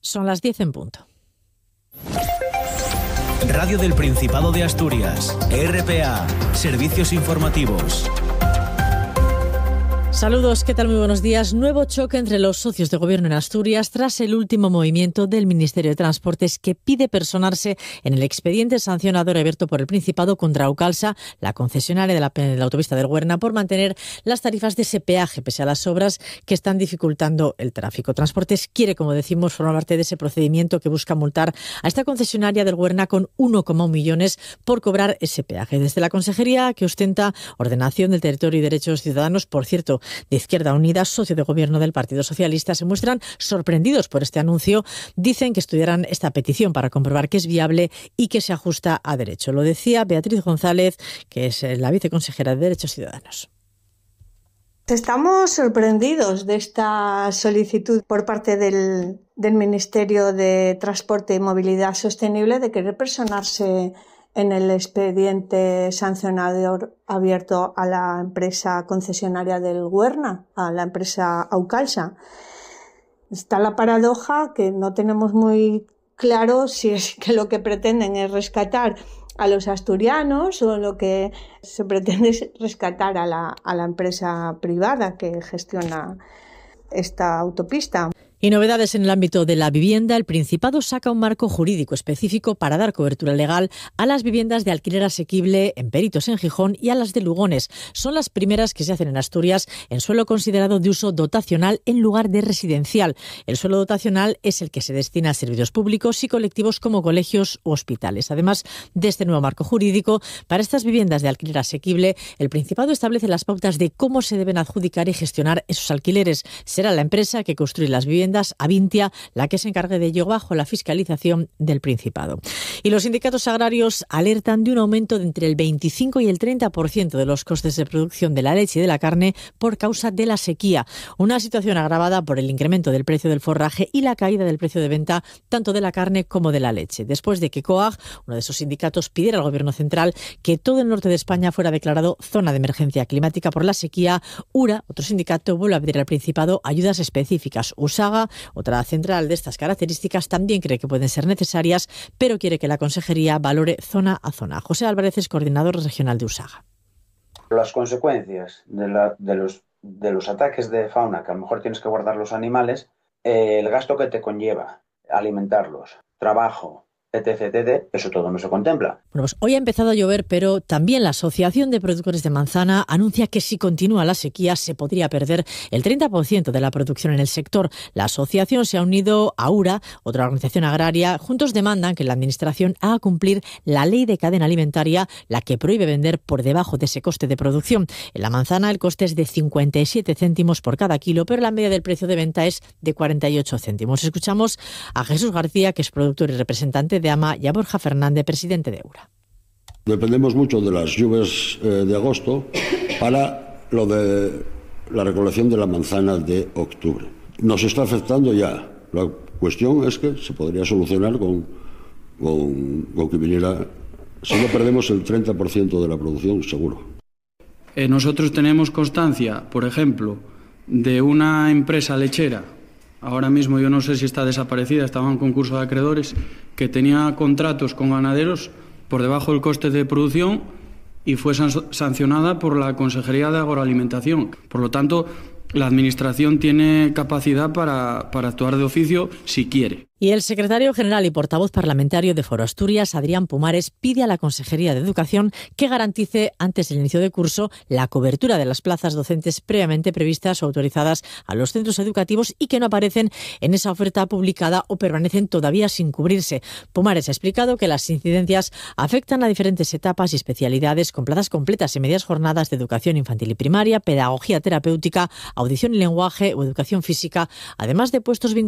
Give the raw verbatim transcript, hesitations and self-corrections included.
Son las diez en punto. Radio del Principado de Asturias, R P A, Servicios Informativos. Saludos, ¿qué tal? Muy buenos días. Nuevo choque entre los socios de gobierno en Asturias tras el último movimiento del Ministerio de Transportes que pide personarse en el expediente sancionador abierto por el Principado contra Aucalsa, la concesionaria de la, de la autopista del Huerna, por mantener las tarifas de ese peaje pese a las obras que están dificultando el tráfico. Transportes quiere, como decimos, formar parte de ese procedimiento que busca multar a esta concesionaria del Huerna con uno coma uno millones por cobrar ese peaje. Desde la Consejería que ostenta Ordenación del Territorio y Derechos Ciudadanos, por cierto, de Izquierda Unida, socio de gobierno del Partido Socialista, se muestran sorprendidos por este anuncio. Dicen que estudiarán esta petición para comprobar que es viable y que se ajusta a derecho. Lo decía Beatriz González, que es la viceconsejera de Derechos Ciudadanos. Estamos sorprendidos de esta solicitud por parte del, del Ministerio de Transporte y Movilidad Sostenible de querer personarse en el expediente sancionador abierto a la empresa concesionaria del Huerna, a la empresa Aucalsa. Está la paradoja que no tenemos muy claro si es que lo que pretenden es rescatar a los asturianos o lo que se pretende es rescatar a la, a la empresa privada que gestiona esta autopista. Y novedades en el ámbito de la vivienda. El Principado saca un marco jurídico específico para dar cobertura legal a las viviendas de alquiler asequible en Peritos, en Gijón, y a las de Lugones. Son las primeras que se hacen en Asturias en suelo considerado de uso dotacional en lugar de residencial. El suelo dotacional es el que se destina a servicios públicos y colectivos como colegios u hospitales. Además de este nuevo marco jurídico, para estas viviendas de alquiler asequible, el Principado establece las pautas de cómo se deben adjudicar y gestionar esos alquileres. Será la empresa que construye las viviendas, Avintia, la que se encargue de ello bajo la fiscalización del Principado. Y los sindicatos agrarios alertan de un aumento de entre el veinticinco y el treinta por ciento de los costes de producción de la leche y de la carne por causa de la sequía. Una situación agravada por el incremento del precio del forraje y la caída del precio de venta tanto de la carne como de la leche. Después de que COAG, uno de esos sindicatos, pidiera al Gobierno central que todo el norte de España fuera declarado zona de emergencia climática por la sequía, URA, otro sindicato, vuelve a pedir al Principado ayudas específicas. USAGA, otra central de estas características, también cree que pueden ser necesarias, pero quiere que la Consejería valore zona a zona. José Álvarez es coordinador regional de USAGA. Las consecuencias de, la, de, los, de los ataques de fauna, que a lo mejor tienes que guardar los animales, eh, el gasto que te conlleva alimentarlos, trabajo, etc, etcétera, eso todo no se contempla. Bueno, pues hoy ha empezado a llover, pero también la Asociación de Productores de Manzana anuncia que si continúa la sequía se podría perder el treinta por ciento de la producción en el sector. La asociación se ha unido a URA, otra organización agraria. Juntos demandan que la Administración haga cumplir la ley de cadena alimentaria, la que prohíbe vender por debajo de ese coste de producción. En la manzana el coste es de cincuenta y siete céntimos por cada kilo, pero la media del precio de venta es de cuarenta y ocho céntimos. Escuchamos a Jesús García, que es productor y representante de de AMA, y a Borja Fernández, presidente de URA. Dependemos mucho de las lluvias eh, de agosto para lo de la recolección de la manzana de octubre. Nos está afectando ya. La cuestión es que se podría solucionar con, con, con que viniera, si no perdemos el treinta por ciento de la producción, seguro. Eh, nosotros tenemos constancia, por ejemplo, de una empresa lechera. Ahora mismo yo no sé si está desaparecida, estaba en concurso de acreedores, que tenía contratos con ganaderos por debajo del coste de producción y fue sancionada por la Consejería de Agroalimentación. Por lo tanto, la Administración tiene capacidad para, para actuar de oficio si quiere. Y el secretario general y portavoz parlamentario de Foro Asturias, Adrián Pumares, pide a la Consejería de Educación que garantice antes del inicio de curso la cobertura de las plazas docentes previamente previstas o autorizadas a los centros educativos y que no aparecen en esa oferta publicada o permanecen todavía sin cubrirse. Pumares ha explicado que las incidencias afectan a diferentes etapas y especialidades con plazas completas y medias jornadas de educación infantil y primaria, pedagogía terapéutica, audición y lenguaje o educación física, además de puestos vinculados